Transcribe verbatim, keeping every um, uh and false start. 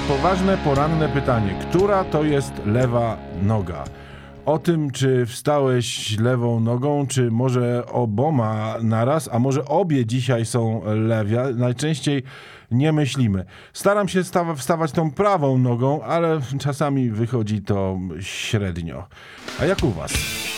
poważne, poranne pytanie. Która to jest lewa noga? O tym, czy wstałeś lewą nogą, czy może oboma naraz, a może obie dzisiaj są lewe, najczęściej nie myślimy. Staram się stawa- wstawać tą prawą nogą, ale czasami wychodzi to średnio. A jak u was?